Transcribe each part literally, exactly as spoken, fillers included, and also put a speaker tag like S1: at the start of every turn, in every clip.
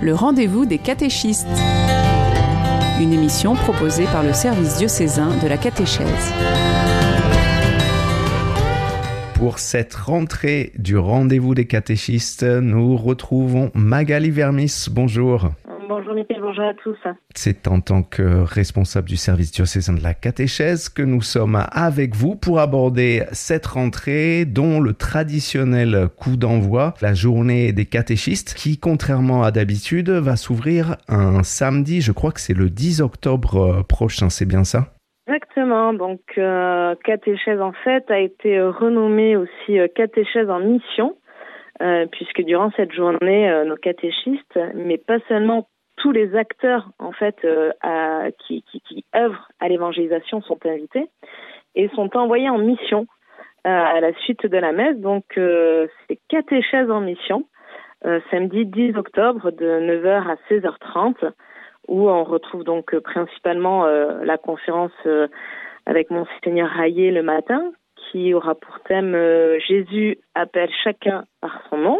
S1: le rendez-vous des catéchistes. Une émission proposée par le service diocésain de la catéchèse.
S2: Pour cette rentrée du rendez-vous des catéchistes, nous retrouvons Magali Vermis. Bonjour.
S3: Bonjour Mickaël, bonjour à tous.
S2: C'est en tant que responsable du service diocésain de la catéchèse que nous sommes avec vous pour aborder cette rentrée dont le traditionnel coup d'envoi, la journée des catéchistes, qui contrairement à d'habitude va s'ouvrir un samedi, je crois que c'est le dix octobre prochain, c'est bien ça ?
S3: Exactement, donc euh, catéchèse en fait a été renommée aussi euh, catéchèse en mission, euh, puisque durant cette journée, euh, nos catéchistes, mais pas seulement tous les acteurs en fait euh, à, qui, qui, qui œuvrent à l'évangélisation sont invités et sont envoyés en mission euh, à la suite de la messe. Donc euh, c'est catéchèse en mission, euh, samedi dix octobre de neuf heures à seize heures trente, où on retrouve donc euh, principalement euh, la conférence euh, avec Monseigneur Rayet le matin, qui aura pour thème euh, Jésus appelle chacun par son nom,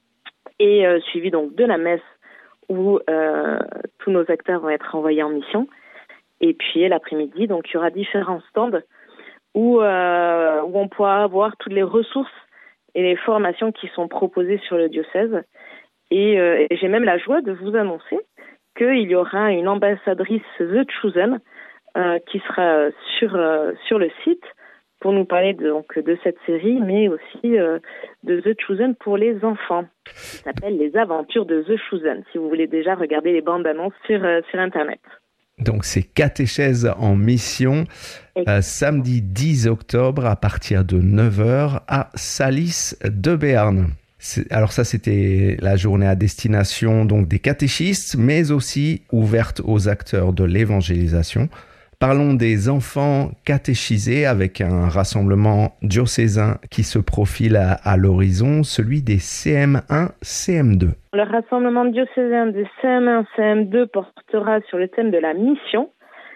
S3: et euh, suivi donc de la messe où euh, tous nos acteurs vont être envoyés en mission. Et puis l'après-midi, donc il y aura différents stands où, euh, où on pourra avoir toutes les ressources et les formations qui sont proposées sur le diocèse. Et, euh, et j'ai même la joie de vous annoncer qu'il y aura une ambassadrice The Chosen euh, qui sera sur, euh, sur le site pour nous parler de, donc, de cette série, mais aussi euh, de The Chosen pour les enfants. Ça s'appelle Les Aventures de The Chosen, si vous voulez déjà regarder les bandes annonces sur, euh, sur Internet. Donc
S2: c'est catéchèse en mission, euh, samedi dix octobre à partir de neuf heures à Salis de Béarn. C'est, alors ça, c'était la journée à destination donc des catéchistes, mais aussi ouverte aux acteurs de l'évangélisation. Parlons des enfants catéchisés avec un rassemblement diocésain qui se profile à, à l'horizon, celui des C M un C M deux.
S3: Le rassemblement diocésain des C M un C M deux portera sur le thème de la mission,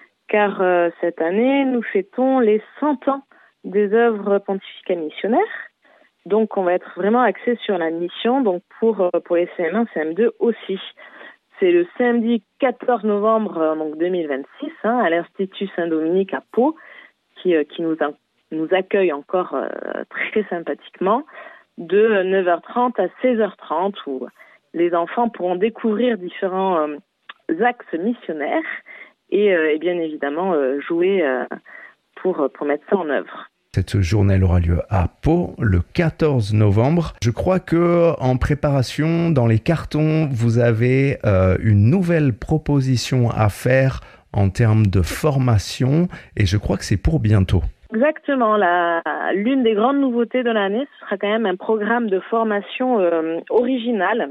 S3: car euh, cette année, nous fêtons les cent ans des œuvres pontificales missionnaires. Donc, on va être vraiment axé sur la mission, donc pour, euh, pour les C M un C M deux aussi. C'est le samedi quatorze novembre donc deux mille vingt-six hein, à l'Institut Saint-Dominique à Pau qui, euh, qui nous, a, nous accueille encore euh, très sympathiquement de neuf heures trente à seize heures trente où les enfants pourront découvrir différents euh, axes missionnaires et, euh, et bien évidemment euh, jouer euh, pour, pour mettre ça en œuvre.
S2: Cette journée elle aura lieu à Pau le quatorze novembre. Je crois que en préparation, dans les cartons, vous avez euh, une nouvelle proposition à faire en termes de formation et je crois que c'est pour bientôt.
S3: Exactement. La, l'une des grandes nouveautés de l'année, ce sera quand même un programme de formation euh, original,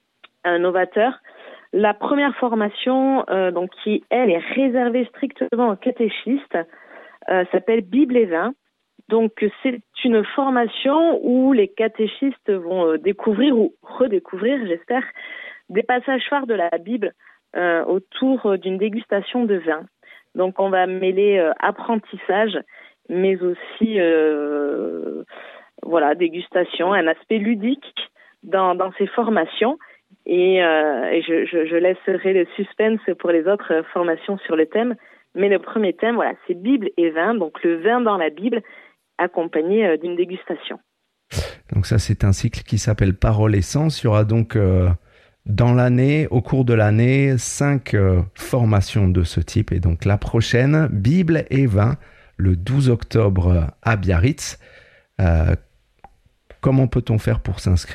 S3: un novateur. La première formation, euh, donc qui elle est réservée strictement aux catéchistes, euh, s'appelle Bible et vin. Donc, c'est une formation où les catéchistes vont découvrir ou redécouvrir, j'espère, des passages phares de la Bible euh, autour d'une dégustation de vin. Donc, on va mêler euh, apprentissage, mais aussi, euh, voilà, dégustation, un aspect ludique dans, dans ces formations. Et, euh, et je, je, je laisserai le suspense pour les autres formations sur le thème. Mais le premier thème, voilà, c'est Bible et vin, donc le vin dans la Bible, accompagné d'une dégustation.
S2: Donc ça, c'est un cycle qui s'appelle Parole et Sens. Il y aura donc euh, dans l'année, au cours de l'année, cinq euh, formations de ce type. Et donc la prochaine, Bible et vin, le douze octobre à Biarritz. Euh, comment peut-on faire pour s'inscrire ?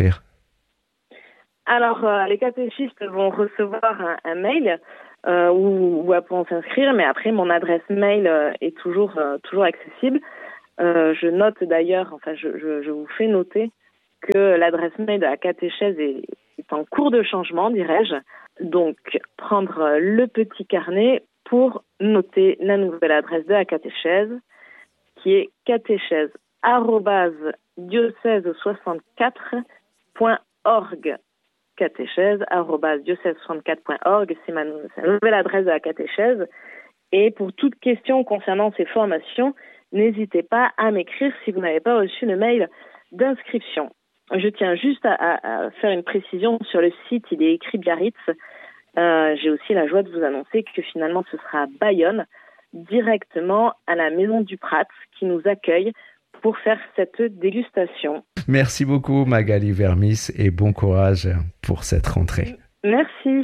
S3: Alors, euh, les catéchistes vont recevoir un, un mail euh, où, où elles pourront s'inscrire, mais après, mon adresse mail euh, est toujours, euh, toujours accessible. Euh, je note d'ailleurs, enfin je, je, je vous fais noter que l'adresse mail de la catéchèse est, est en cours de changement, dirais-je. Donc, prendre le petit carnet pour noter la nouvelle adresse de la catéchèse, qui est catéchèse arobase diocèse soixante-quatre point org. catéchèse arobase diocèse soixante-quatre point org, c'est ma c'est la nouvelle adresse de la catéchèse. Et pour toute question concernant ces formations, n'hésitez pas à m'écrire si vous n'avez pas reçu le mail d'inscription. je tiens juste à, à, à faire une précision sur le site, il est écrit Biarritz. Euh, j'ai aussi la joie de vous annoncer que finalement ce sera à Bayonne, directement à la Maison du Prat, qui nous accueille pour faire cette dégustation.
S2: Merci beaucoup Magali Vermis et bon courage pour cette rentrée.
S3: Merci.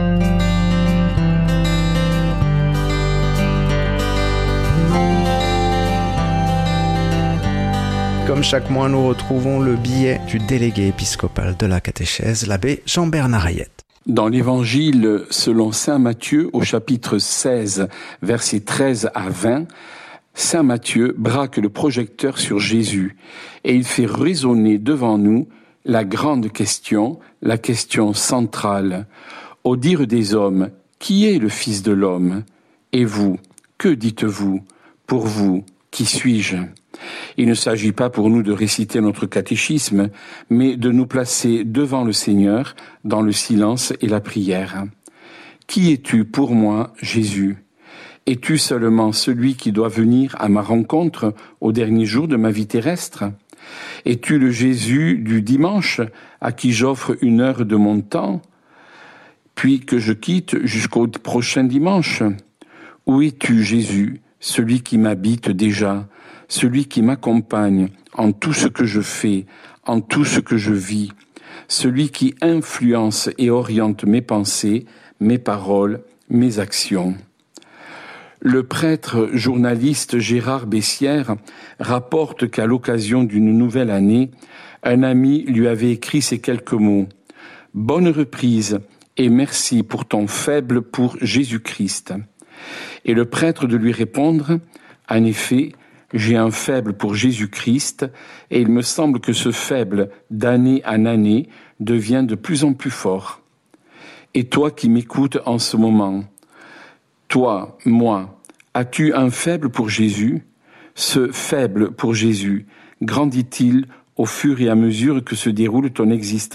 S4: Comme chaque mois, nous retrouvons le billet du délégué épiscopal de la catéchèse, l'abbé Jean-Bernard Hayette.
S5: Dans l'Évangile selon saint Matthieu, au chapitre seize, versets treize à vingt, saint Matthieu braque le projecteur sur Jésus et il fait résonner devant nous la grande question, la question centrale. Au dire des hommes, qui est le Fils de l'homme ? Et vous, que dites-vous ? Pour vous, qui suis-je ? Il ne s'agit pas pour nous de réciter notre catéchisme, mais de nous placer devant le Seigneur dans le silence et la prière. Qui es-tu pour moi, Jésus ? Es-tu seulement celui qui doit venir à ma rencontre au dernier jour de ma vie terrestre ? Es-tu le Jésus du dimanche à qui j'offre une heure de mon temps, puis que je quitte jusqu'au prochain dimanche ? Où es-tu, Jésus, celui qui m'habite déjà ? Celui qui m'accompagne en tout ce que je fais, en tout ce que je vis, celui qui influence et oriente mes pensées, mes paroles, mes actions. Le prêtre journaliste Gérard Bessières rapporte qu'à l'occasion d'une nouvelle année, un ami lui avait écrit ces quelques mots. « Bonne reprise et merci pour ton faible pour Jésus-Christ. » Et le prêtre de lui répondre « En effet, j'ai un faible pour Jésus-Christ et il me semble que ce faible, d'année en année, devient de plus en plus fort. Et toi qui m'écoutes en ce moment, toi, moi, as-tu un faible pour Jésus ? Ce faible pour Jésus, grandit-il au fur et à mesure que se déroule ton existence ?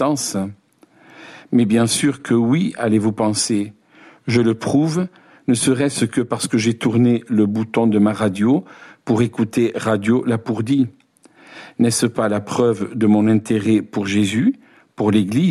S5: Mais bien sûr que oui, allez-vous penser. Je le prouve, ne serait-ce que parce que j'ai tourné le bouton de ma radio pour écouter Radio Lapourdie. N'est-ce pas la preuve de mon intérêt pour Jésus, pour l'Église ?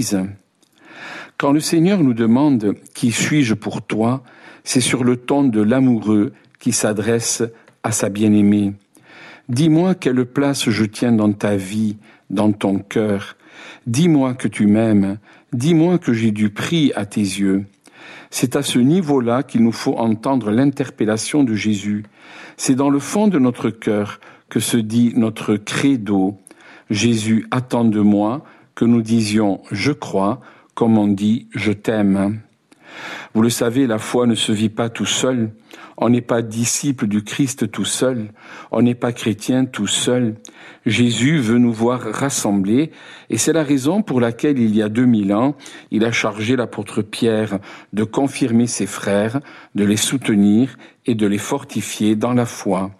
S5: Quand le Seigneur nous demande « Qui suis-je pour toi ?», c'est sur le ton de l'amoureux qui s'adresse à sa bien-aimée. Dis-moi quelle place je tiens dans ta vie, dans ton cœur. Dis-moi que tu m'aimes. Dis-moi que j'ai du prix à tes yeux. C'est à ce niveau-là qu'il nous faut entendre l'interpellation de Jésus. C'est dans le fond de notre cœur que se dit notre credo. Jésus, attends de moi, que nous disions « je crois », comme on dit « je t'aime ». Vous le savez, la foi ne se vit pas tout seul. On n'est pas disciple du Christ tout seul. On n'est pas chrétien tout seul. Jésus veut nous voir rassemblés et c'est la raison pour laquelle il y a deux mille ans, il a chargé l'apôtre Pierre de confirmer ses frères, de les soutenir et de les fortifier dans la foi.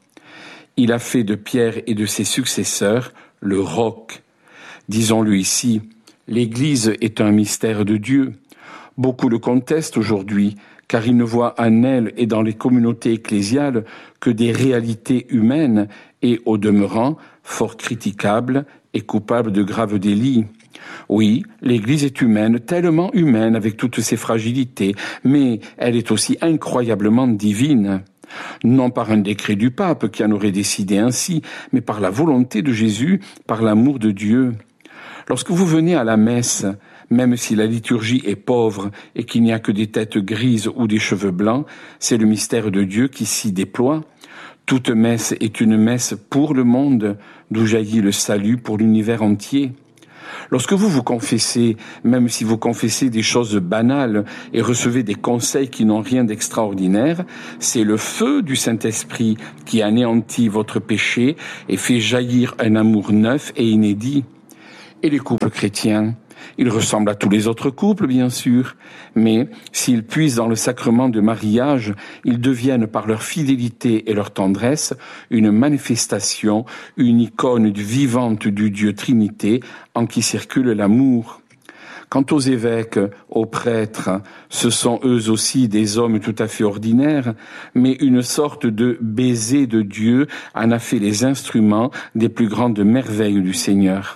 S5: Il a fait de Pierre et de ses successeurs le roc. Disons-le ici, l'Église est un mystère de Dieu. Beaucoup le contestent aujourd'hui, car ils ne voient en elle et dans les communautés ecclésiales que des réalités humaines et, au demeurant, fort critiquables et coupables de graves délits. Oui, l'Église est humaine, tellement humaine avec toutes ses fragilités, mais elle est aussi incroyablement divine. Non par un décret du pape qui en aurait décidé ainsi, mais par la volonté de Jésus, par l'amour de Dieu. Lorsque vous venez à la messe, même si la liturgie est pauvre et qu'il n'y a que des têtes grises ou des cheveux blancs, c'est le mystère de Dieu qui s'y déploie. Toute messe est une messe pour le monde, d'où jaillit le salut pour l'univers entier. Lorsque vous vous confessez, même si vous confessez des choses banales et recevez des conseils qui n'ont rien d'extraordinaire, c'est le feu du Saint-Esprit qui anéantit votre péché et fait jaillir un amour neuf et inédit. Et les couples chrétiens ? Ils ressemblent à tous les autres couples, bien sûr, mais s'ils puisent dans le sacrement de mariage, ils deviennent par leur fidélité et leur tendresse une manifestation, une icône vivante du Dieu Trinité en qui circule l'amour. Quant aux évêques, aux prêtres, ce sont eux aussi des hommes tout à fait ordinaires, mais une sorte de baiser de Dieu en a fait les instruments des plus grandes merveilles du Seigneur.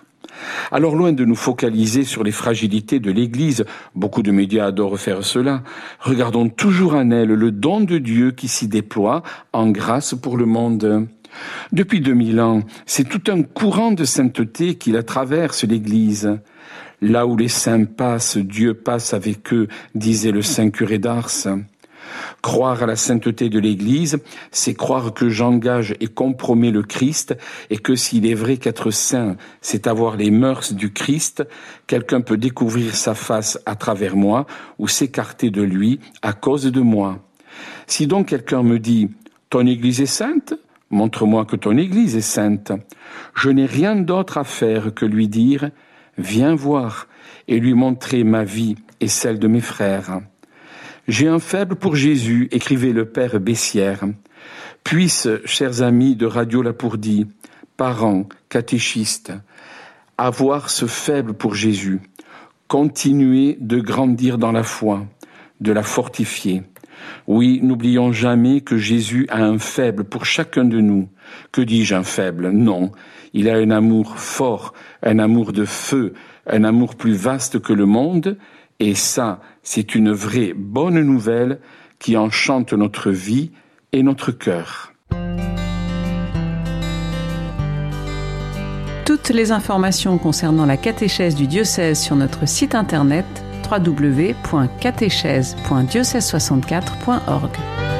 S5: Alors loin de nous focaliser sur les fragilités de l'Église, beaucoup de médias adorent faire cela, regardons toujours en elle le don de Dieu qui s'y déploie en grâce pour le monde. Depuis deux mille ans, c'est tout un courant de sainteté qui la traverse l'Église. Là où les saints passent, Dieu passe avec eux, disait le saint curé d'Ars. Croire à la sainteté de l'Église, c'est croire que j'engage et compromets le Christ et que s'il est vrai qu'être saint, c'est avoir les mœurs du Christ, quelqu'un peut découvrir sa face à travers moi ou s'écarter de lui à cause de moi. Si donc quelqu'un me dit « Ton Église est sainte ?» Montre-moi que ton Église est sainte. Je n'ai rien d'autre à faire que lui dire « Viens voir » et lui montrer ma vie et celle de mes frères. J'ai un faible pour Jésus, écrivait le père Bessières. Puisse, chers amis de Radio Lapourdie, parents, catéchistes, avoir ce faible pour Jésus, continuer de grandir dans la foi, de la fortifier. Oui, n'oublions jamais que Jésus a un faible pour chacun de nous. Que dis-je un faible? Non, il a un amour fort, un amour de feu, un amour plus vaste que le monde, et ça, c'est une vraie bonne nouvelle qui enchante notre vie et notre cœur.
S1: Toutes les informations concernant la catéchèse du diocèse sur notre site internet w w w point catéchèse point diocèse soixante-quatre point org.